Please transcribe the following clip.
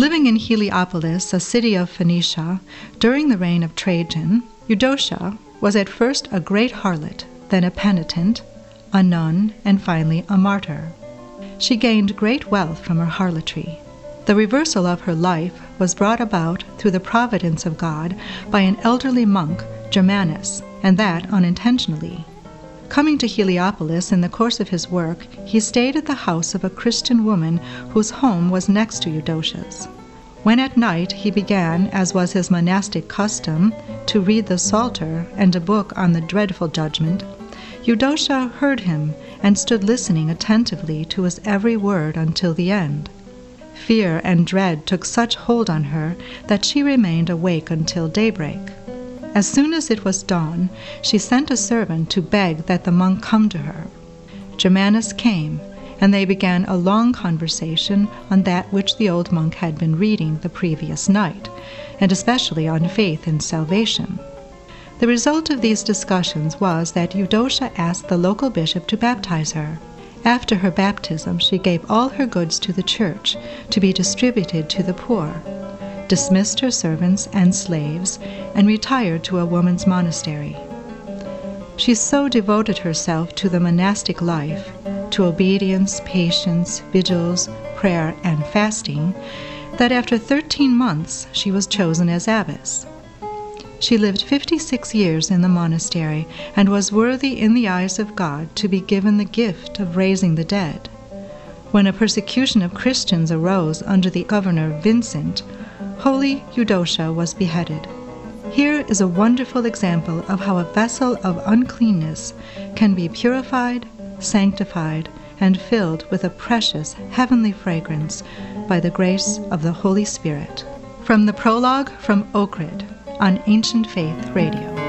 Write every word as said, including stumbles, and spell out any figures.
Living in Heliopolis, a city of Phoenicia, during the reign of Trajan, Eudocia was at first a great harlot, then a penitent, a nun, and finally a martyr. She gained great wealth from her harlotry. The reversal of her life was brought about through the providence of God by an elderly monk, Germanus, and that unintentionally. Coming to Heliopolis in the course of his work, he stayed at the house of a Christian woman whose home was next to Eudocia's. When at night he began, as was his monastic custom, to read the Psalter and a book on the dreadful judgment, Eudocia heard him and stood listening attentively to his every word until the end. Fear and dread took such hold on her that she remained awake until daybreak. As soon as it was dawn, she sent a servant to beg that the monk come to her. Germanus came, and they began a long conversation on that which the old monk had been reading the previous night, and especially on faith and salvation. The result of these discussions was that Eudocia asked the local bishop to baptize her. After her baptism, she gave all her goods to the church to be distributed to the poor, dismissed her servants and slaves, and retired to a woman's monastery. She so devoted herself to the monastic life, to obedience, patience, vigils, prayer, and fasting, that after thirteen months she was chosen as abbess. She lived fifty-six years in the monastery and was worthy in the eyes of God to be given the gift of raising the dead. When a persecution of Christians arose under the governor Vincent, holy Eudocia was beheaded. Here is a wonderful example of how a vessel of uncleanness can be purified, sanctified, and filled with a precious heavenly fragrance by the grace of the Holy Spirit. From the prologue from Ohrid on Ancient Faith Radio.